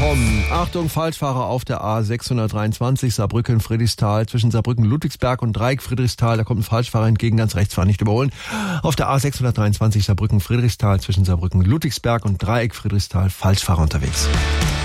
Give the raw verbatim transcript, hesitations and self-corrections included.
kommen. Achtung, Falschfahrer auf der A sechshundertdreiundzwanzig Saarbrücken-Friedrichsthal zwischen Saarbrücken-Ludwigsberg und Dreieck-Friedrichsthal. Da kommt ein Falschfahrer entgegen, ganz rechts fahren, nicht überholen. Auf der A sechshundertdreiundzwanzig Saarbrücken-Friedrichsthal zwischen Saarbrücken-Ludwigsberg und Dreieck-Friedrichsthal Falschfahrer unterwegs.